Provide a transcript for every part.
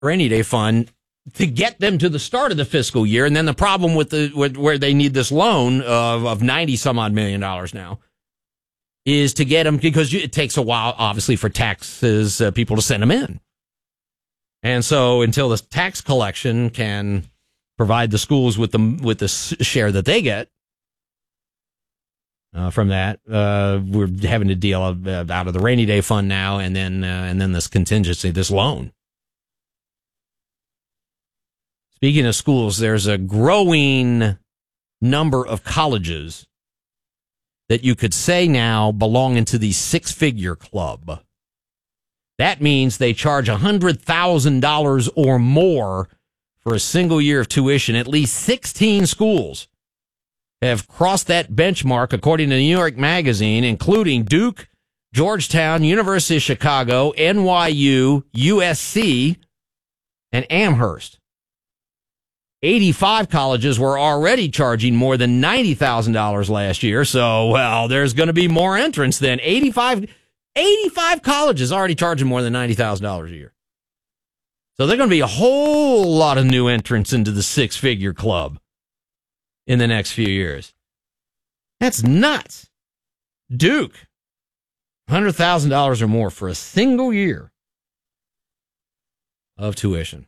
rainy day fund to get them to the start of the fiscal year. And then the problem with where they need this loan of 90 some odd $1 million now is to get them, because it takes a while, obviously, for taxes people to send them in. And so until the tax collection can provide the schools with the share that they get from that, we're having to deal out of the rainy day fund now, and then this contingency, this loan. Speaking of schools, there's a growing number of colleges that you could say now belong into the six-figure club. That means they charge $100,000 or more for a single year of tuition. At least 16 schools have crossed that benchmark, according to New York Magazine, including Duke, Georgetown, University of Chicago, NYU, USC, and Amherst. 85 colleges were already charging more than $90,000 last year. So, well, there's going to be more entrants then. 85 colleges already charging more than $90,000 a year. So there's going to be a whole lot of new entrants into the six-figure club in the next few years. That's nuts. Duke, $100,000 or more for a single year of tuition.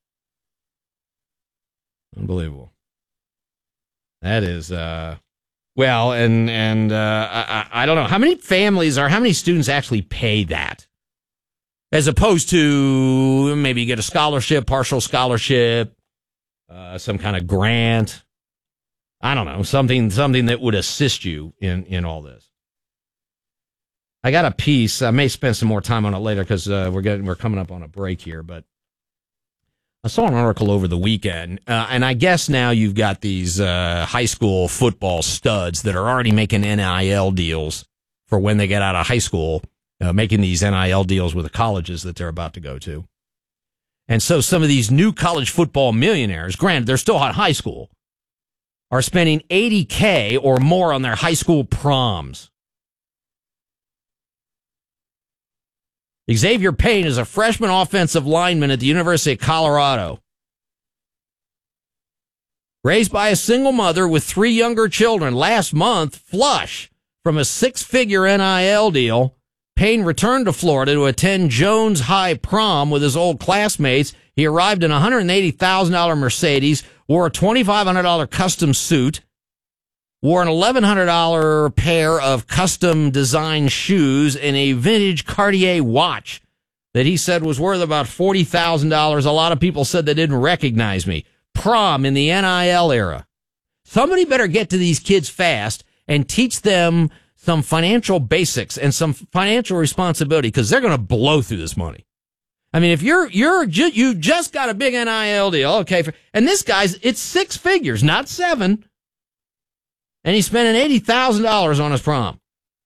Unbelievable. That is, well, and I don't know how many families or how many students actually pay that, as opposed to maybe you get a scholarship, partial scholarship, some kind of grant. I don't know, something that would assist you in all this. I got a piece. I may spend some more time on it later because we're coming up on a break here, but I saw an article over the weekend, and I guess now you've got these high school football studs that are already making NIL deals for when they get out of high school, making these NIL deals with the colleges that they're about to go to. And so some of these new college football millionaires, granted, they're still at high school, are spending $80K or more on their high school proms. Xavier Payne is a freshman offensive lineman at the University of Colorado. Raised by a single mother with 3 younger children, last month, flush from a 6-figure NIL deal, Payne returned to Florida to attend Jones High prom with his old classmates. He arrived in a $180,000 Mercedes, wore a $2,500 custom suit, wore an $1,100 pair of custom design shoes, and a vintage Cartier watch that he said was worth about $40,000. A lot of people said they didn't recognize me. Prom in the NIL era. Somebody better get to these kids fast and teach them some financial basics and some financial responsibility, because they're going to blow through this money. I mean, if you just got a big NIL deal, okay, and this guy's, it's 6 figures, not 7. And he's spending $80,000 on his prom.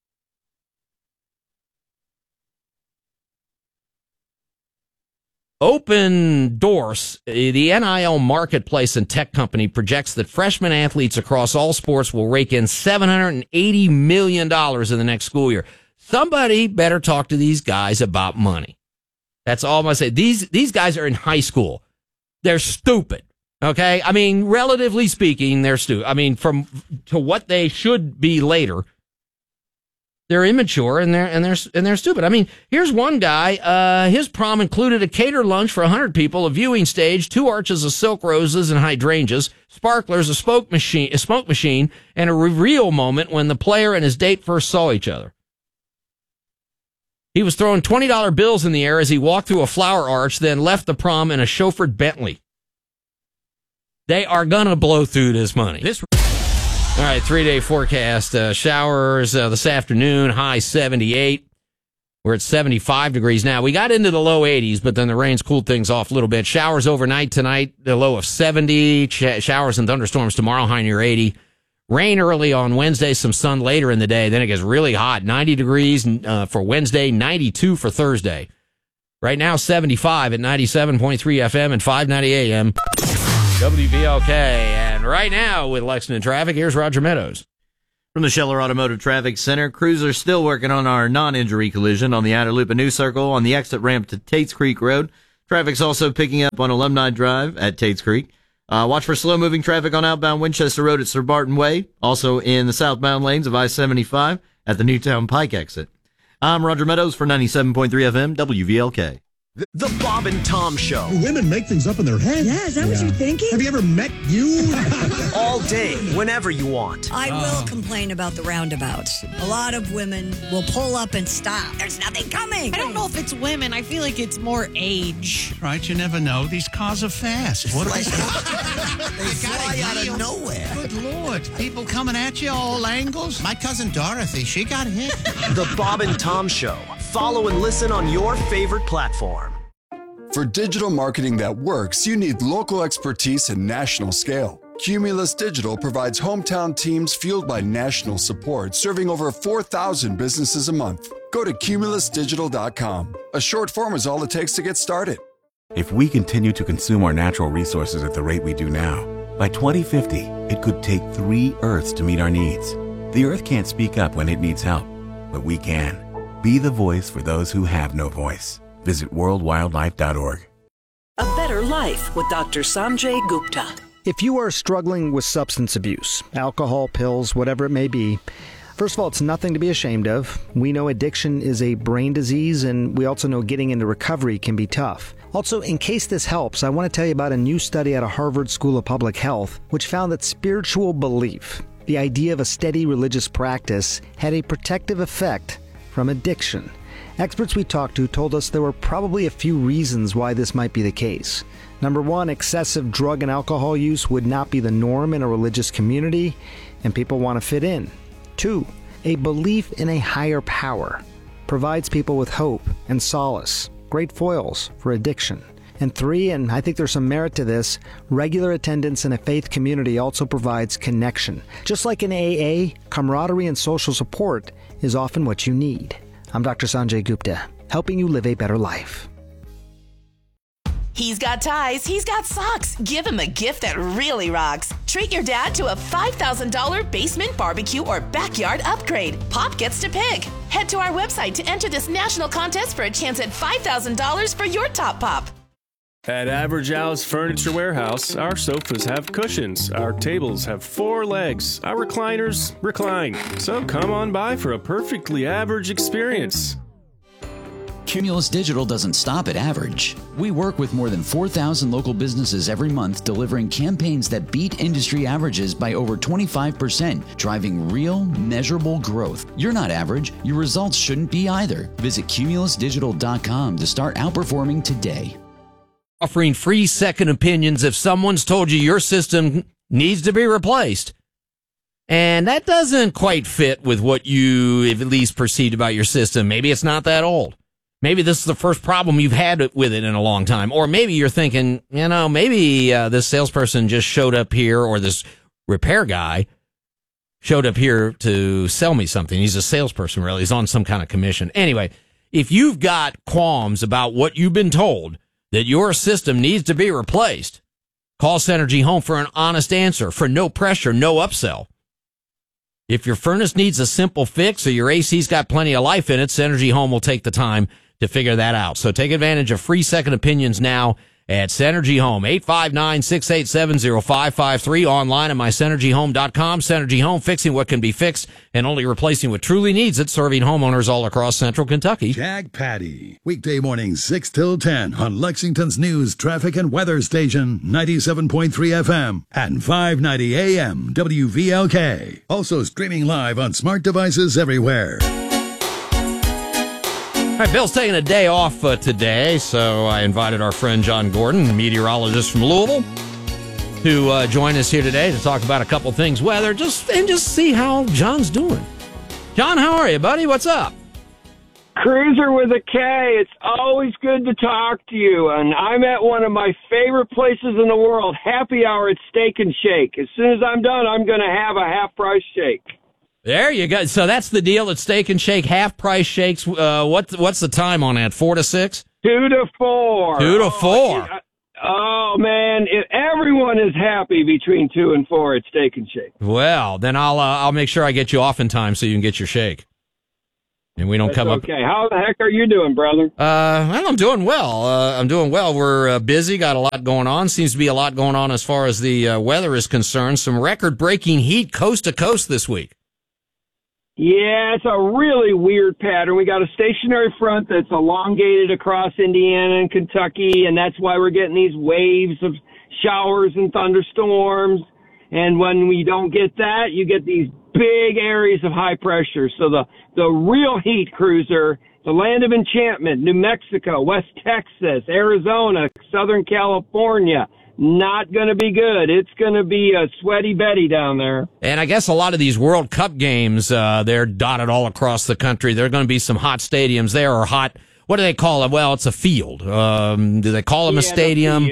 Open Doors, the NIL marketplace and tech company, projects that freshman athletes across all sports will rake in $780 million in the next school year. Somebody better talk to these guys about money. That's all I'm going to say. These guys are in high school. They're stupid. Okay, I mean, relatively speaking, they're stupid. I mean, to what they should be later, they're immature and they're stupid. I mean, here's one guy. His prom included a catered lunch for 100 people, a viewing stage, 2 arches of silk roses and hydrangeas, sparklers, a smoke machine, and a reveal moment when the player and his date first saw each other. He was throwing $20 bills in the air as he walked through a flower arch, then left the prom in a chauffeured Bentley. They are going to blow through this money. All right, 3-day forecast. Showers this afternoon, high 78. We're at 75 degrees now. We got into the low 80s, but then the rain's cooled things off a little bit. Showers overnight tonight, the low of 70. Showers and thunderstorms tomorrow, high near 80. Rain early on Wednesday, some sun later in the day. Then it gets really hot. 90 degrees for Wednesday, 92 for Thursday. Right now, 75 at 97.3 FM and 590 AM. WVLK. And right now with Lexington traffic, here's Roger Meadows. From the Scheller Automotive Traffic Center, crews are still working on our non-injury collision on the outer loop of New Circle on the exit ramp to Tates Creek Road. Traffic's also picking up on Alumni Drive at Tates Creek. Watch for slow-moving traffic on outbound Winchester Road at Sir Barton Way. Also in the southbound lanes of I-75 at the Newtown Pike exit. I'm Roger Meadows for 97.3 FM WVLK. The Bob and Tom Show. Women make things up in their head. Yeah, is that what you're thinking? Have you ever met you? All day, whenever you want. I will complain about the roundabouts. A lot of women will pull up and stop. There's nothing coming. I don't know if it's women. I feel like it's more age. Right, you never know. These cars are fast. What They fly out of nowhere. Good Lord. People coming at you all angles. My cousin Dorothy, she got hit. The Bob and Tom Show. Follow and listen on your favorite platform. For digital marketing that works, you need local expertise and national scale. Cumulus Digital provides hometown teams fueled by national support, serving over 4,000 businesses a month. Go to cumulusdigital.com. A short form is all it takes to get started. If we continue to consume our natural resources at the rate we do now, by 2050, it could take 3 Earths to meet our needs. The Earth can't speak up when it needs help, but we can. Be the voice for those who have no voice. Visit worldwildlife.org. A Better Life with Dr. Sanjay Gupta. If you are struggling with substance abuse, alcohol, pills, whatever it may be, first of all, it's nothing to be ashamed of. We know addiction is a brain disease, and we also know getting into recovery can be tough. Also, in case this helps, I want to tell you about a new study out of Harvard School of Public Health, which found that spiritual belief, the idea of a steady religious practice, had a protective effect from addiction. Experts we talked to told us there were probably a few reasons why this might be the case. Number one, excessive drug and alcohol use would not be the norm in a religious community, and people want to fit in. 2, a belief in a higher power provides people with hope and solace, great foils for addiction. And 3, and I think there's some merit to this, regular attendance in a faith community also provides connection. Just like in AA, camaraderie and social support is often what you need. I'm Dr. Sanjay Gupta, helping you live a better life. He's got ties, he's got socks. Give him a gift that really rocks. Treat your dad to a $5,000 basement barbecue or backyard upgrade. Pop gets to pick. Head to our website to enter this national contest for a chance at $5,000 for your top pop. At Average Al's Furniture Warehouse, our sofas have cushions, our tables have 4 legs, our recliners recline. So come on by for a perfectly average experience. Cumulus Digital doesn't stop at average. We work with more than 4,000 local businesses every month, delivering campaigns that beat industry averages by over 25%, driving real, measurable growth. You're not average. Your results shouldn't be either. Visit cumulusdigital.com to start outperforming today. Offering free second opinions if someone's told you your system needs to be replaced. And that doesn't quite fit with what you have at least perceived about your system. Maybe it's not that old. Maybe this is the first problem you've had with it in a long time. Or maybe you're thinking, maybe this salesperson just showed up here, or this repair guy showed up here to sell me something. He's a salesperson, really. He's on some kind of commission. Anyway, if you've got qualms about what you've been told, that your system needs to be replaced, call Synergy Home for an honest answer, for no pressure, no upsell. If your furnace needs a simple fix or your AC's got plenty of life in it, Synergy Home will take the time to figure that out. So take advantage of free second opinions now at Synergy Home, 859-687-0553, online at mysynergyhome.com. Synergy Home, fixing what can be fixed and only replacing what truly needs it, serving homeowners all across central Kentucky. Jag Patty, weekday mornings 6 till 10 on Lexington's news, traffic, and weather station, 97.3 FM and 590 AM WVLK. Also streaming live on smart devices everywhere. All right, Bill's taking a day off today, so I invited our friend John Gordon, a meteorologist from Louisville, to join us here today to talk about a couple things, weather, just see how John's doing. John, how are you, buddy? What's up? Cruiser with a K. It's always good to talk to you, and I'm at one of my favorite places in the world, Happy Hour at Steak and Shake. As soon as I'm done, I'm going to have a half-price shake. There you go. So that's the deal at Steak and Shake, half-price shakes. What's the time on that, 4 to 6? 2 to 4. 2 to 4. Oh, man, everyone is happy between 2 and 4 at Steak and Shake. Well, then I'll make sure I get you off in time so you can get your shake. And we don't That's come up. Okay. How the heck are you doing, brother? Well, I'm doing well. We're busy, got a lot going on. Seems to be a lot going on as far as the weather is concerned. Some record-breaking heat coast to coast this week. Yeah, it's a really weird pattern. We got a stationary front that's elongated across Indiana and Kentucky, and that's why we're getting these waves of showers and thunderstorms. And when we don't get that, you get these big areas of high pressure. So the real heat, Cruiser, the land of enchantment, New Mexico, West Texas, Arizona, Southern California, not going to be good. It's going to be a sweaty Betty down there. And I guess a lot of these World Cup games, they're dotted all across the country. There are going to be some hot stadiums there, or hot, what do they call it? Well, it's a field. Do they call them a stadium?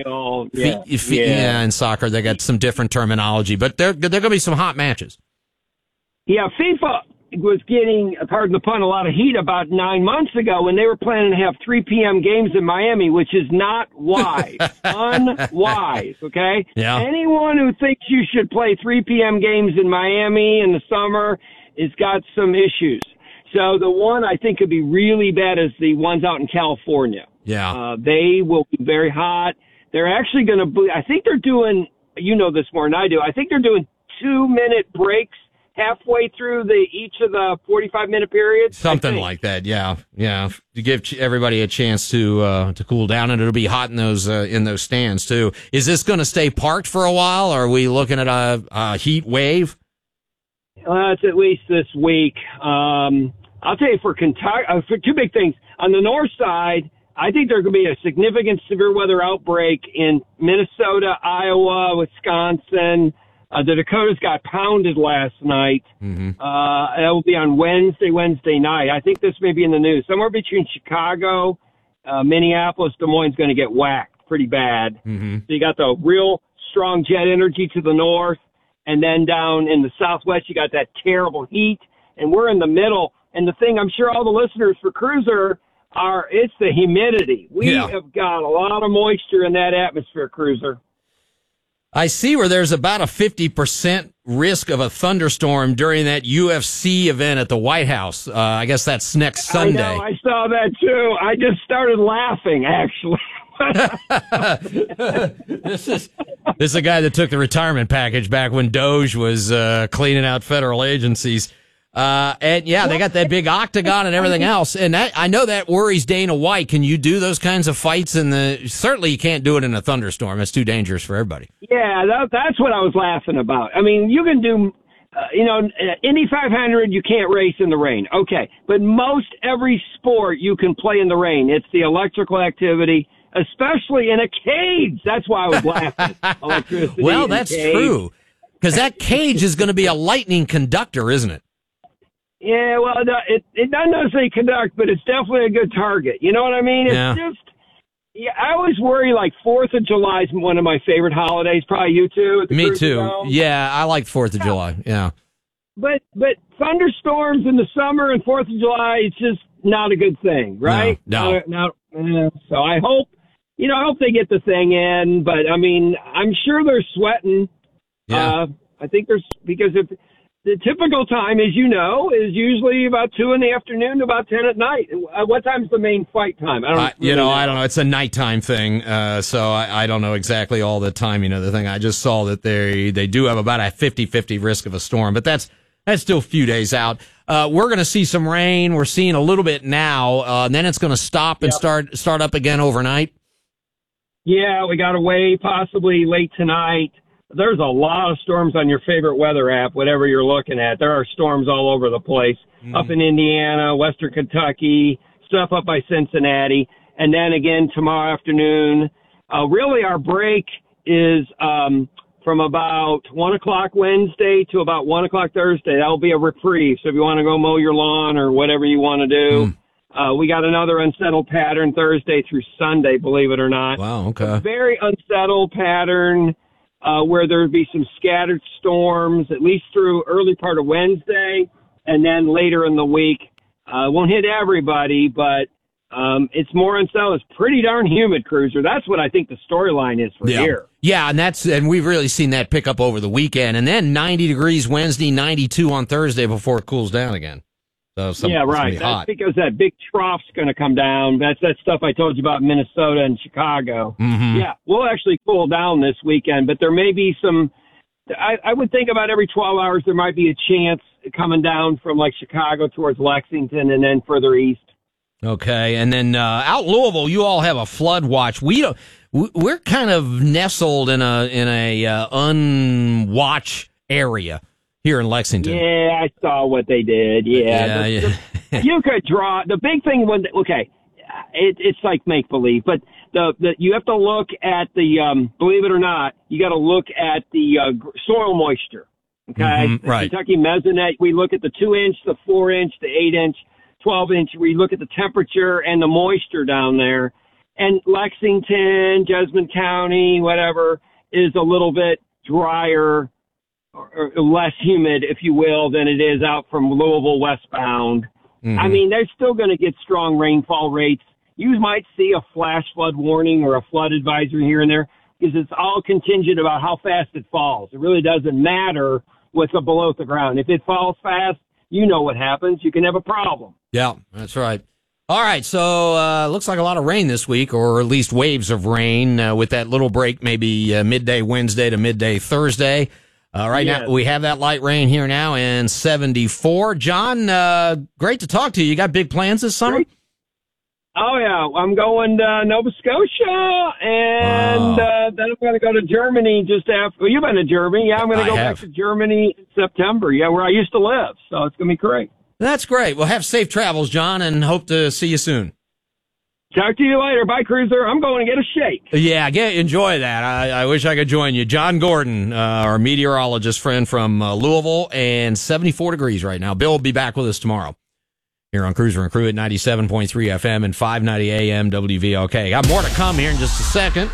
Yeah, in soccer, they got some different terminology, but there are going to be some hot matches. Yeah, FIFA was getting, pardon the pun, a lot of heat about 9 months ago when they were planning to have 3 p.m. games in Miami, which is not wise. Unwise, okay? Yeah. Anyone who thinks you should play 3 p.m. games in Miami in the summer has got some issues. So the one I think could be really bad is the ones out in California. Yeah. They will be very hot. They're actually going to, I think they're doing, you know this more than I do, I think they're doing 2-minute breaks halfway through each of the 45-minute periods. Something like that, yeah. To give everybody a chance to cool down, and it'll be hot in those stands too. Is this going to stay parked for a while, or are we looking at a heat wave? It's at least this week. I'll tell you, for Kentucky, for two big things. On the north side, I think there could be a significant severe weather outbreak in Minnesota, Iowa, Wisconsin. The Dakotas got pounded last night. Mm-hmm. It will be on Wednesday night. I think this may be in the news. Somewhere between Chicago, Minneapolis, Des Moines going to get whacked pretty bad. Mm-hmm. So you got the real strong jet energy to the north, and then down in the southwest, you got that terrible heat, and we're in the middle. And the thing, I'm sure all the listeners for Cruiser it's the humidity. We have got a lot of moisture in that atmosphere, Cruiser. I see where there's about a 50% risk of a thunderstorm during that UFC event at the White House. I guess that's next Sunday. I know, I saw that too. I just started laughing, actually. This is a guy that took the retirement package back when Doge was cleaning out federal agencies. And yeah, they got that big octagon and everything else. And I know that worries Dana White. Can you do those kinds of fights certainly you can't do it in a thunderstorm. It's too dangerous for everybody. Yeah, that's what I was laughing about. I mean, you can do, Indy 500, you can't race in the rain. Okay. But most every sport you can play in the rain. It's the electrical activity, especially in a cage. That's why I was laughing. Electricity. Well, that's true. Because that cage is going to be a lightning conductor, isn't it? Yeah, well, it doesn't necessarily conduct, but it's definitely a good target. You know what I mean? It's just, I always worry, like, 4th of July is one of my favorite holidays. Probably you too. Me too. Yeah, I like 4th of July. Yeah. But thunderstorms in the summer and 4th of July, it's just not a good thing, right? No. So I hope they get the thing in, but I mean, I'm sure they're sweating. Yeah. I think because if the typical time, as you know, is usually about 2 in the afternoon to about 10 at night. What time's the main fight time? I don't know. It's a nighttime thing, so I don't know exactly all the timing of the thing. I just saw that they do have about a 50-50 risk of a storm, but that's still a few days out. We're going to see some rain. We're seeing a little bit now, and then it's going to stop and start up again overnight. Yeah, we got away possibly late tonight. There's a lot of storms on your favorite weather app, whatever you're looking at. There are storms all over the place, up in Indiana, Western Kentucky, stuff up by Cincinnati. And then again tomorrow afternoon. Really our break is from about 1 o'clock Wednesday to about 1 o'clock Thursday. That'll be a reprieve. So if you want to go mow your lawn or whatever you want to do. We got another unsettled pattern Thursday through Sunday, believe it or not. Wow, okay. A very unsettled pattern. Where there would be some scattered storms, at least through early part of Wednesday, and then later in the week. Won't hit everybody, but it's more unsettled. It's pretty darn humid, Cruiser. That's what I think the storyline is for here. Yeah, and we've really seen that pick up over the weekend. And then 90 degrees Wednesday, 92 on Thursday before it cools down again. So yeah, right. That's hot. because that big trough's going to come down. That's that stuff I told you about Minnesota and Chicago. Mm-hmm. Yeah, we'll actually cool down this weekend, but there may be some. I would think about every 12 hours there might be a chance coming down from like Chicago towards Lexington and then further east. Okay, and then out in Louisville, you all have a flood watch. We're kind of nestled in a unwatch area here in Lexington. Yeah, I saw what they did. Yeah. You could draw. The big thing it's like make believe, but you have to look at the believe it or not, you got to look at the soil moisture. Okay, right. Kentucky Mesonet. We look at the 2-inch, the 4-inch, the 8-inch, 12-inch. We look at the temperature and the moisture down there. And Lexington, Jessamine County, whatever, is a little bit drier or less humid, if you will, than it is out from Louisville westbound. Mm-hmm. I mean, they're still going to get strong rainfall rates. You might see a flash flood warning or a flood advisory here and there because it's all contingent about how fast it falls. It really doesn't matter what's below the ground. If it falls fast, you know what happens. You can have a problem. Yeah, that's right. All right, so looks like a lot of rain this week, or at least waves of rain with that little break, maybe midday Wednesday to midday Thursday. Right now, we have that light rain here now and 74. John, great to talk to you. You got big plans this summer? Great. Oh, yeah. I'm going to Nova Scotia, and then I'm going to go to Germany just after. Well, you've been to Germany. Yeah, I'm going to go back to Germany in September, where I used to live. So it's going to be great. That's great. Well, have safe travels, John, and hope to see you soon. Talk to you later. Bye, Cruiser. I'm going to get a shake. Yeah, enjoy that. I wish I could join you. John Gordon, our meteorologist friend from Louisville, and 74 degrees right now. Bill will be back with us tomorrow here on Cruiser and Crew at 97.3 FM and 590 AM WVLK. Got more to come here in just a second.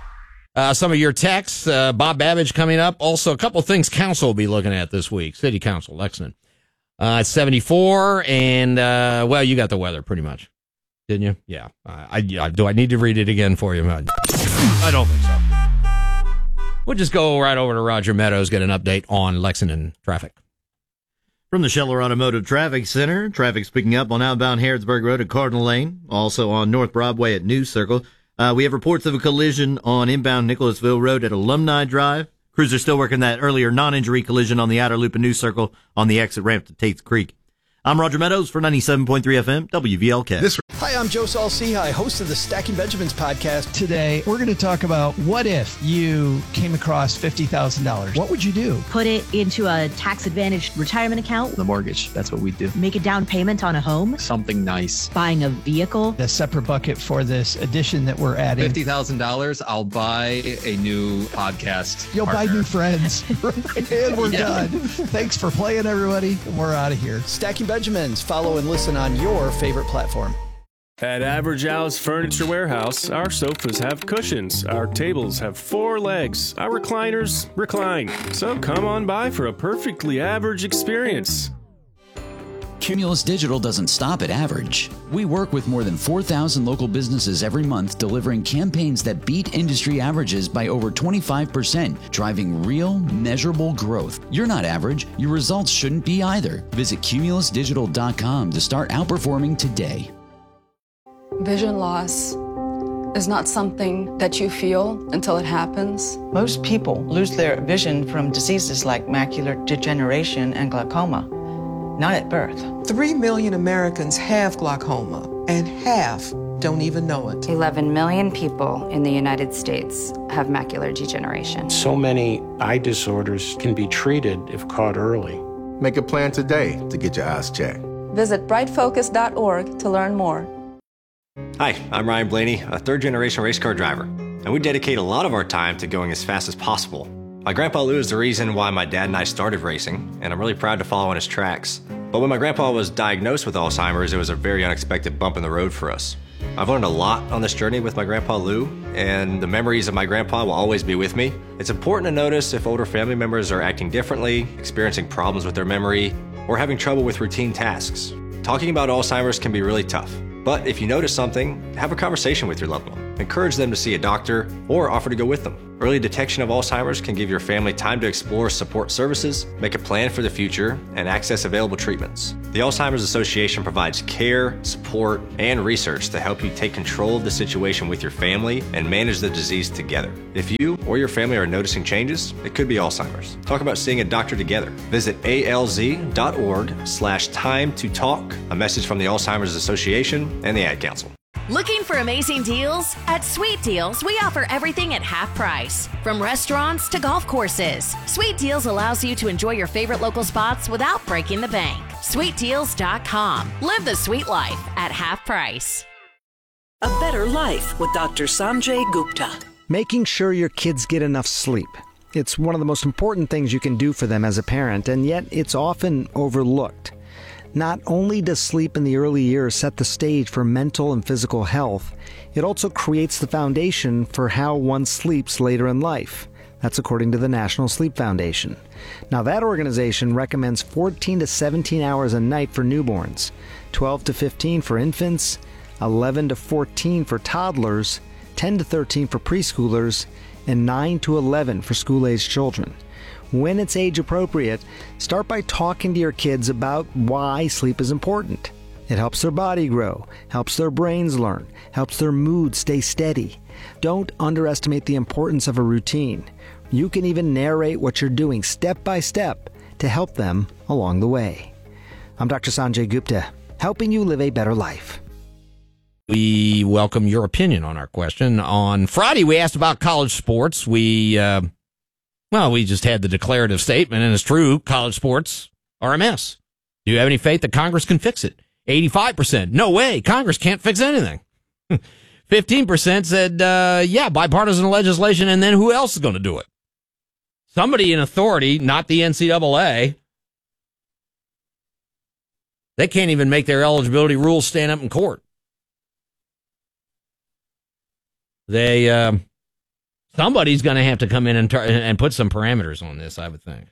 Some of your texts, Bob Babbage coming up. Also, a couple of things council will be looking at this week. City Council, Lexington. It's 74, and, you got the weather pretty much. Didn't you? Yeah. Do I need to read it again for you? I don't think so. We'll just go right over to Roger Meadows, get an update on Lexington traffic. From the Scheller Automotive Traffic Center, traffic's picking up on outbound Harrodsburg Road at Cardinal Lane, also on North Broadway at News Circle. We have reports of a collision on inbound Nicholasville Road at Alumni Drive. Crews are still working that earlier non-injury collision on the outer loop of News Circle on the exit ramp to Tate's Creek. I'm Roger Meadows for 97.3 FM, WVLK. Hi, I'm Joe Saul-Sehy, host of the Stacking Benjamins podcast. Today, we're going to talk about what if you came across $50,000. What would you do? Put it into a tax-advantaged retirement account. The mortgage, that's what we do. Make a down payment on a home. Something nice. Buying a vehicle. A separate bucket for this addition that we're adding. $50,000, I'll buy a new podcast You'll partner. buy new friends. And we're done. Thanks for playing, everybody. We're out of here. Stacking Benjamins. Follow and listen on your favorite platform. At Average Al's Furniture Warehouse, our sofas have cushions, our tables have 4 legs, our recliners recline. So come on by for a perfectly average experience. Cumulus Digital doesn't stop at average. We work with more than 4,000 local businesses every month, delivering campaigns that beat industry averages by over 25%, driving real, measurable growth. You're not average. Your results shouldn't be either. Visit cumulusdigital.com to start outperforming today. Vision loss is not something that you feel until it happens. Most people lose their vision from diseases like macular degeneration and glaucoma, not at birth. 3 million Americans have glaucoma, and half don't even know it. 11 million people in the United States have macular degeneration. So many eye disorders can be treated if caught early. Make a plan today to get your eyes checked. Visit brightfocus.org to learn more. Hi, I'm Ryan Blaney, a third-generation race car driver, and we dedicate a lot of our time to going as fast as possible. My grandpa Lou is the reason why my dad and I started racing, and I'm really proud to follow in his tracks. But when my grandpa was diagnosed with Alzheimer's, it was a very unexpected bump in the road for us. I've learned a lot on this journey with my grandpa Lou, and the memories of my grandpa will always be with me. It's important to notice if older family members are acting differently, experiencing problems with their memory, or having trouble with routine tasks. Talking about Alzheimer's can be really tough. But if you notice something, have a conversation with your loved one. encourage them to see a doctor, or offer to go with them. Early detection of Alzheimer's can give your family time to explore support services, make a plan for the future, and access available treatments. The Alzheimer's Association provides care, support, and research to help you take control of the situation with your family and manage the disease together. If you or your family are noticing changes, it could be Alzheimer's. Talk about seeing a doctor together. Visit alz.org/time to talk. A message from the Alzheimer's Association and the Ad Council. Looking for amazing deals? At Sweet Deals, we offer everything at half price. From restaurants to golf courses, Sweet Deals allows you to enjoy your favorite local spots without breaking the bank. SweetDeals.com. Live the sweet life at half price. A Better Life with Dr. Sanjay Gupta. Making sure your kids get enough sleep. It's one of the most important things you can do for them as a parent, and yet it's often overlooked. Not only does sleep in the early years set the stage for mental and physical health, it also creates the foundation for how one sleeps later in life. That's according to the National Sleep Foundation. Now, that organization recommends 14 to 17 hours a night for newborns, 12 to 15 for infants, 11 to 14 for toddlers, 10 to 13 for preschoolers, and 9 to 11 for school-aged children. When it's age appropriate, start by talking to your kids about why sleep is important. It helps their body grow, helps their brains learn, helps their mood stay steady. Don't underestimate the importance of a routine. You can even narrate what you're doing step by step to help them along the way. I'm Dr. Sanjay Gupta, helping you live a better life. We welcome your opinion on our question. On Friday, we asked about college sports. We just had the declarative statement, and it's true, college sports are a mess. Do you have any faith that Congress can fix it? 85%, no way, Congress can't fix anything. 15% said, yeah, bipartisan legislation, and then who else is going to do it? Somebody in authority, not the NCAA. They can't even make their eligibility rules stand up in court. Somebody's going to have to come in and put some parameters on this, I would think.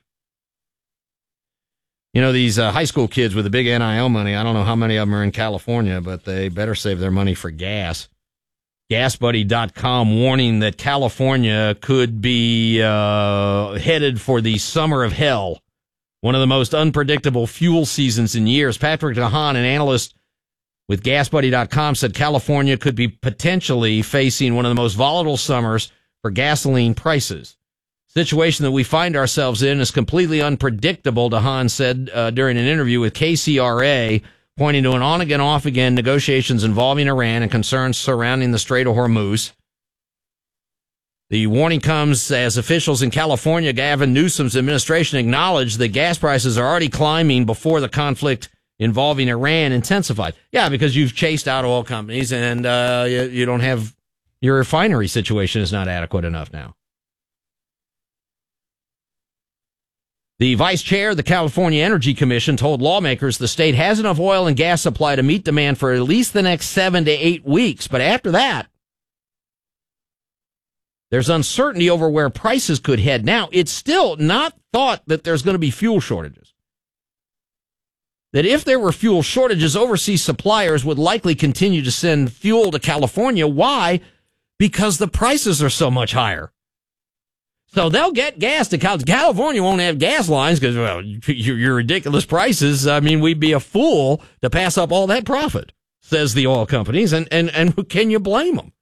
You know, these high school kids with the big NIL money, I don't know how many of them are in California, but they better save their money for gas. GasBuddy.com warning that California could be headed for the summer of hell, one of the most unpredictable fuel seasons in years. Patrick DeHaan, an analyst with GasBuddy.com, said California could be potentially facing one of the most volatile summers for gasoline prices. Situation that we find ourselves in is completely unpredictable, DeHaan said during an interview with KCRA, pointing to an on-again, off-again negotiations involving Iran and concerns surrounding the Strait of Hormuz. The warning comes as officials in California, Gavin Newsom's administration, acknowledged that gas prices are already climbing before the conflict involving Iran intensified. Yeah, because you've chased out oil companies and you don't have, your refinery situation is not adequate enough now. The vice chair of the California Energy Commission told lawmakers the state has enough oil and gas supply to meet demand for at least the next 7 to 8 weeks. But after that, there's uncertainty over where prices could head. Now, it's still not thought that there's going to be fuel shortages. That if there were fuel shortages, overseas suppliers would likely continue to send fuel to California. Why? Because the prices are so much higher. So they'll get gas to California. Won't have gas lines because, well, your ridiculous prices. I mean, we'd be a fool to pass up all that profit, says the oil companies. And can you blame them?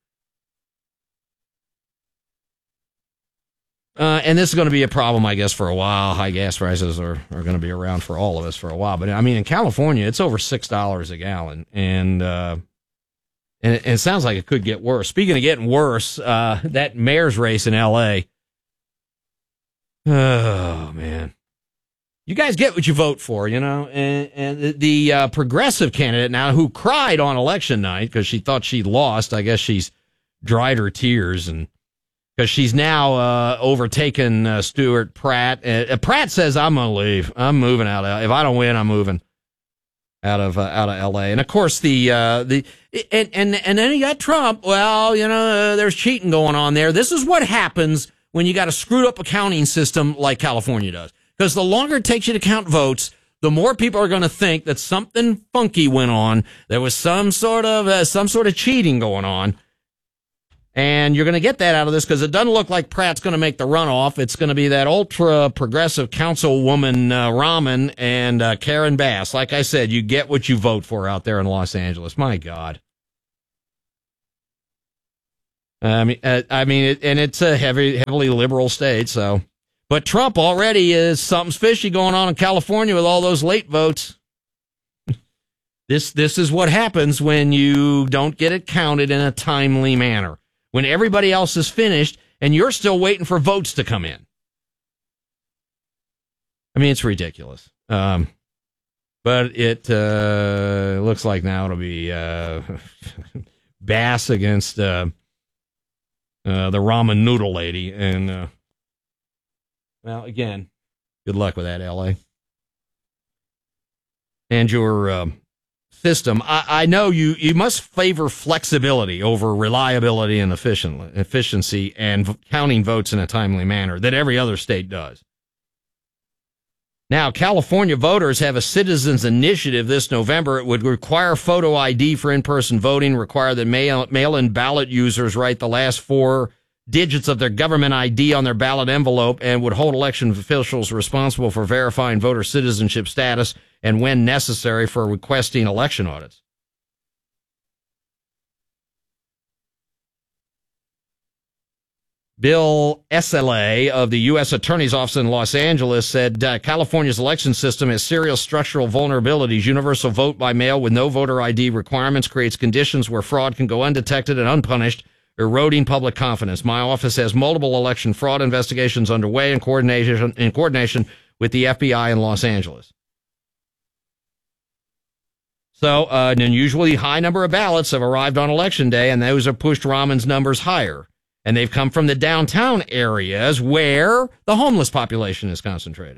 And this is going to be a problem, I guess, for a while. High gas prices are going to be around for all of us for a while. But I mean, in California, it's over $6 a gallon. And it sounds like it could get worse. Speaking of getting worse, that mayor's race in L.A., oh, man. You guys get what you vote for, you know? And the progressive candidate now who cried on election night because she thought she lost, I guess she's dried her tears, and because she's now overtaken Stuart Pratt. Pratt says, I'm going to leave. I'm moving out. If I don't win, I'm moving out of L.A. And, of course, and then you got Trump. Well, you know, there's cheating going on there. This is what happens when you got a screwed up accounting system like California does. Because the longer it takes you to count votes, the more people are going to think that something funky went on. There was some sort of cheating going on. And you're going to get that out of this because it doesn't look like Pratt's going to make the runoff. It's going to be that ultra-progressive councilwoman Rahman and Karen Bass. Like I said, you get what you vote for out there in Los Angeles. My God. And it's a heavily liberal state, so. But Trump already is something's fishy going on in California with all those late votes. This is what happens when you don't get it counted in a timely manner. When everybody else is finished and you're still waiting for votes to come in. I mean, it's ridiculous. But it looks like now it'll be Bass against the ramen noodle lady. And, well, again, good luck with that, L.A. And your system. I know you must favor flexibility over reliability and efficiency and counting votes in a timely manner that every other state does. Now, California voters have a citizens initiative this November. It would require photo ID for in-person voting, require that mail-in ballot users write the last 4 digits of their government ID on their ballot envelope, and would hold election officials responsible for verifying voter citizenship status and, when necessary, for requesting election audits. Bill SLA of the U.S. Attorney's Office in Los Angeles said California's election system has serious structural vulnerabilities. Universal vote by mail with no voter ID requirements creates conditions where fraud can go undetected and unpunished, eroding public confidence. My office has multiple election fraud investigations underway in coordination with the FBI in Los Angeles. So, an unusually high number of ballots have arrived on Election Day, and those have pushed Rahman's numbers higher. And they've come from the downtown areas where the homeless population is concentrated.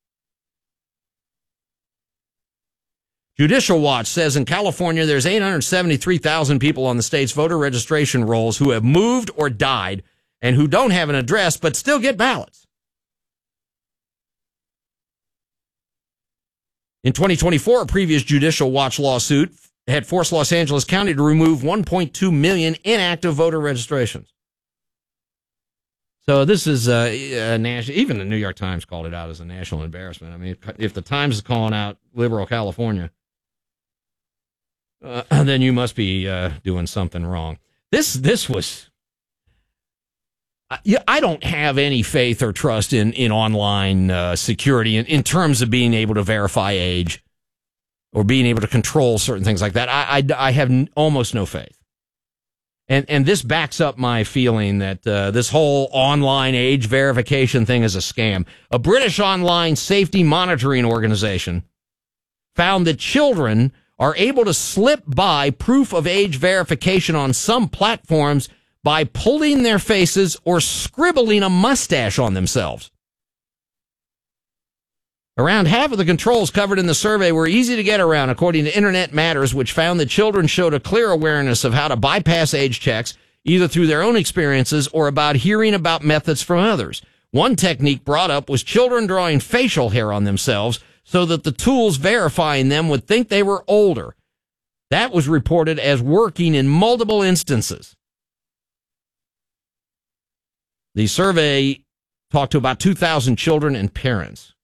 Judicial Watch says in California, there's 873,000 people on the state's voter registration rolls who have moved or died and who don't have an address but still get ballots. In 2024, a previous Judicial Watch lawsuit had forced Los Angeles County to remove 1.2 million inactive voter registrations. So this is a national. Even the New York Times called it out as a national embarrassment. I mean, if the Times is calling out liberal California, then you must be doing something wrong. This was. I don't have any faith or trust in online security in terms of being able to verify age or being able to control certain things like that. I have almost no faith. And this backs up my feeling that this whole online age verification thing is a scam. A British online safety monitoring organization found that children are able to slip by proof of age verification on some platforms by pulling their faces or scribbling a mustache on themselves. Around half of the controls covered in the survey were easy to get around, according to Internet Matters, which found that children showed a clear awareness of how to bypass age checks, either through their own experiences or about hearing about methods from others. One technique brought up was children drawing facial hair on themselves so that the tools verifying them would think they were older. That was reported as working in multiple instances. The survey talked to about 2,000 children and parents.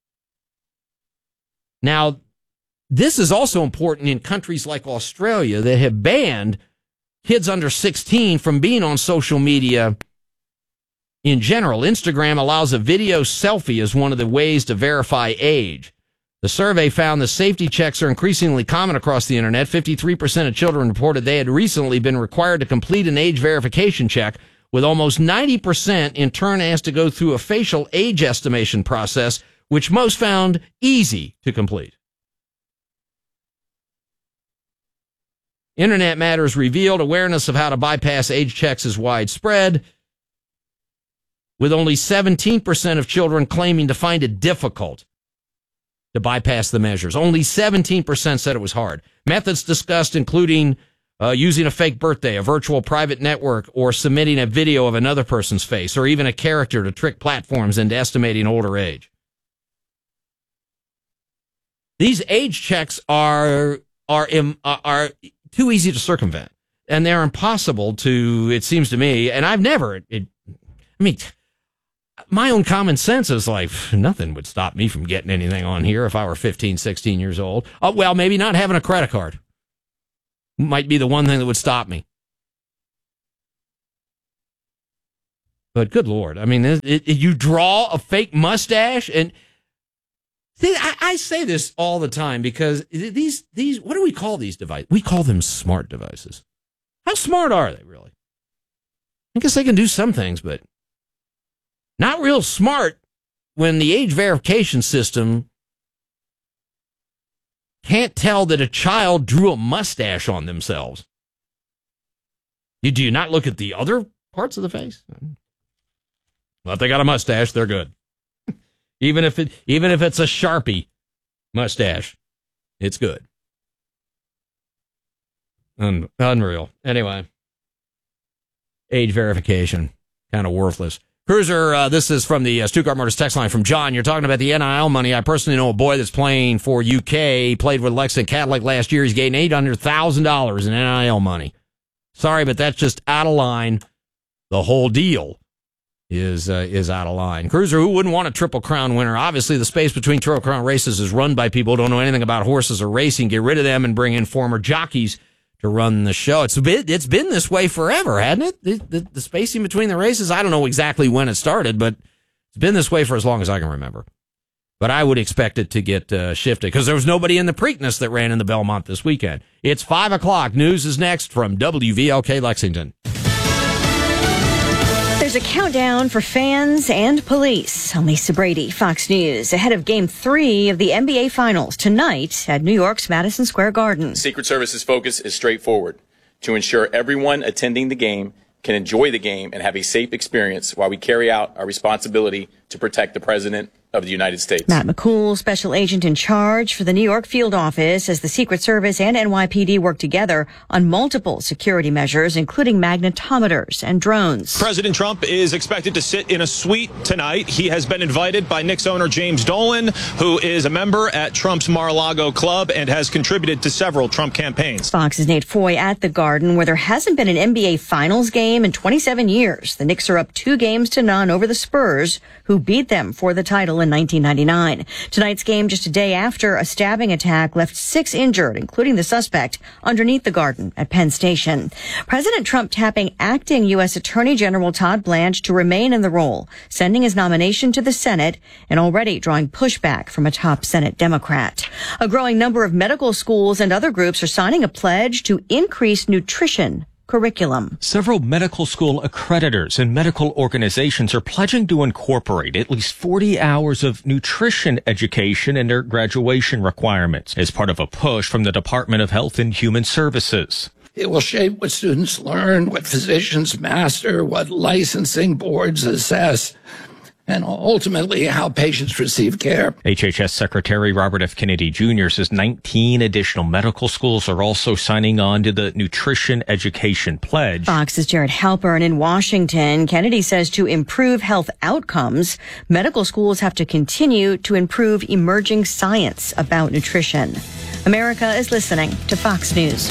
Now, this is also important in countries like Australia that have banned kids under 16 from being on social media in general. Instagram allows a video selfie as one of the ways to verify age. The survey found the safety checks are increasingly common across the internet. 53% of children reported they had recently been required to complete an age verification check, with almost 90% in turn asked to go through a facial age estimation process, which most found easy to complete. Internet Matters revealed awareness of how to bypass age checks is widespread, with only 17% of children claiming to find it difficult to bypass the measures. Only 17% said it was hard. Methods discussed including using a fake birthday, a virtual private network, or submitting a video of another person's face, or even a character to trick platforms into estimating older age. These age checks are too easy to circumvent. and they're impossible to, it seems to me, and I've never, my own common sense is like, nothing would stop me from getting anything on here if I were 15, 16 years old. Well, maybe not having a credit card might be the one thing that would stop me. But good Lord, I mean, you draw a fake mustache, and see, I say this all the time because these, what do we call these devices? We call them smart devices. How smart are they, really? I guess they can do some things, but not real smart when the age verification system can't tell that a child drew a mustache on themselves. Do you not look at the other parts of the face? Well, if they got a mustache, they're good. even if it's a Sharpie mustache, it's good. Unreal. Anyway, age verification, kind of worthless. Cruiser, this is from the Stuttgart Motors text line from John. You're talking about the NIL money. I personally know a boy that's playing for UK, played with Lexington Catholic last year. He's getting $800,000 in NIL money. Sorry, but that's just out of line. The whole deal is out of line. Cruiser, who wouldn't want a Triple Crown winner? Obviously, the space between Triple Crown races is run by people who don't know anything about horses or racing. Get rid of them and bring in former jockeys to run the show. It's been this way forever, hasn't it? The spacing between the races, I don't know exactly when it started, but it's been this way for as long as I can remember. But I would expect it to get shifted because there was nobody in the Preakness that ran in the Belmont this weekend. It's 5 o'clock. News is next from WVLK Lexington. There's a countdown for fans and police. I'm Lisa Brady, Fox News, ahead of Game 3 of the NBA Finals tonight at New York's Madison Square Garden. Secret Service's focus is straightforward: to ensure everyone attending the game can enjoy the game and have a safe experience while we carry out our responsibility to protect the President of the United States. Matt McCool, special agent in charge for the New York field office, as the Secret Service and NYPD work together on multiple security measures, including magnetometers and drones. President Trump is expected to sit in a suite tonight. He has been invited by Knicks owner James Dolan, who is a member at Trump's Mar-a-Lago club and has contributed to several Trump campaigns. Fox's Nate Foy at the Garden, where there hasn't been an NBA Finals game in 27 years. The Knicks are up 2-0 over the Spurs, who beat them for the title in 1999. Tonight's game just a day after a stabbing attack left 6 injured, including the suspect, underneath the Garden at Penn Station. President Trump tapping acting U.S. Attorney General Todd Blanche to remain in the role, sending his nomination to the Senate, and already drawing pushback from a top Senate Democrat. A growing number of medical schools and other groups are signing a pledge to increase nutrition curriculum. Several medical school accreditors and medical organizations are pledging to incorporate at least 40 hours of nutrition education in their graduation requirements as part of a push from the Department of Health and Human Services. It will shape what students learn, what physicians master, what licensing boards assess, and ultimately how patients receive care. HHS Secretary Robert F. Kennedy Jr. says 19 additional medical schools are also signing on to the Nutrition Education Pledge. Fox's Jared Halpern in Washington. Kennedy says to improve health outcomes, medical schools have to continue to improve emerging science about nutrition. America is listening to Fox News.